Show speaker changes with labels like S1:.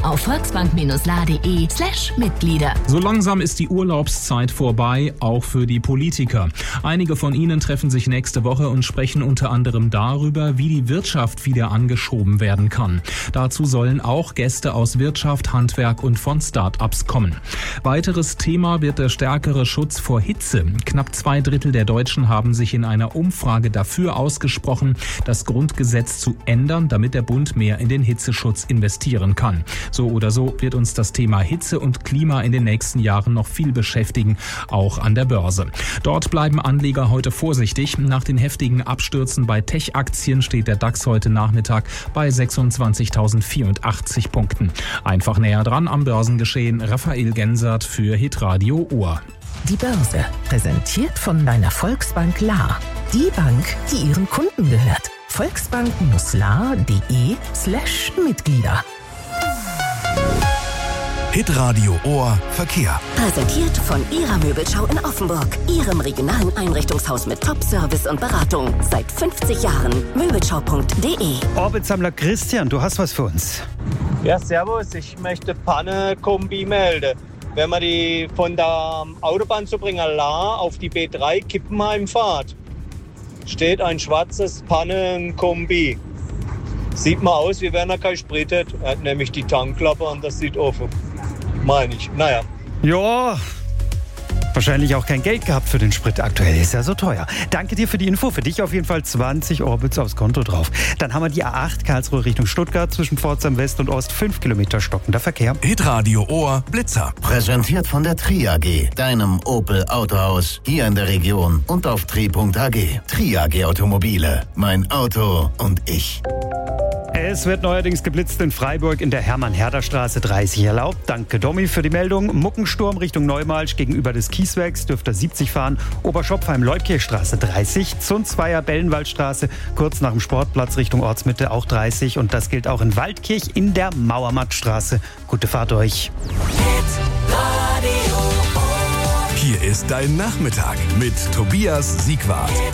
S1: auf volksbank-la.de/Mitglieder.
S2: So langsam ist die Urlaubszeit vorbei, auch für die Politiker. Einige von ihnen treffen sich nächste Woche und sprechen unter anderem darüber, wie die Wirtschaft wieder angeschoben werden kann. Dazu sollen auch Gäste aus Wirtschaft, Handwerk und von Start-ups kommen. Weiteres Thema wird der stärkere Schutz vor Hitze. Knapp 2/3 der Deutschen haben sich in einer Umfrage dafür ausgesprochen, das Grundgesetz zu ändern, damit der Bund mehr in den Hitzeschutz investieren kann. So oder so wird uns das Thema Hitze und Klima in den nächsten Jahren noch viel beschäftigen, auch an der Börse. Dort bleiben Anleger heute vorsichtig. Nach den heftigen Abstürzen bei Tech-Aktien steht der DAX heute Nachmittag bei 26.084 Punkten. Einfach näher dran am Börsengeschehen. Raphael Gensert für Hitradio Ohr.
S3: Die Börse, präsentiert von deiner Volksbank La. Die Bank, die ihren Kunden gehört. volksbank-la.de/Mitglieder.
S4: Hitradio Ohr Verkehr.
S5: Präsentiert von Ihrer Möbelschau in Offenburg. Ihrem regionalen Einrichtungshaus mit Top-Service und Beratung. Seit 50 Jahren. Möbelschau.de.
S6: Orbitsammler Christian, du hast was für uns.
S7: Ja, servus. Ich möchte Panne-Kombi melden. Wenn man die von der Autobahn zu Bringerla auf die B3 Kippenheim fahrt, steht ein schwarzes Pannen-Kombi. Sieht mal aus, wie wenn er kein Sprit hat. Er hat nämlich die Tankklappe und das sieht offen. Meine ich. Naja.
S6: Ja, wahrscheinlich auch kein Geld gehabt für den Sprit. Aktuell ist ja so teuer. Danke dir für die Info. Für dich auf jeden Fall 20 Orbits aufs Konto drauf. Dann haben wir die A8 Karlsruhe Richtung Stuttgart zwischen Pforzheim West und Ost. 5 Kilometer stockender Verkehr.
S4: Hitradio Ohr Blitzer.
S8: Präsentiert von der Tri AG, deinem Opel Autohaus hier in der Region und auf tri.ag. Tri AG Automobile. Mein Auto und ich.
S6: Es wird neuerdings geblitzt in Freiburg in der Hermann-Herder-Straße 30 erlaubt. Danke Domi für die Meldung. Muckensturm Richtung Neumalsch gegenüber des Kieswerks dürfte 70 fahren. Oberschopfheim-Leukirchstraße 30. Zunzweier Bellenwaldstraße kurz nach dem Sportplatz Richtung Ortsmitte auch 30. Und das gilt auch in Waldkirch in der Mauermattstraße. Gute Fahrt euch.
S4: Hier ist dein Nachmittag mit Tobias Siegwart.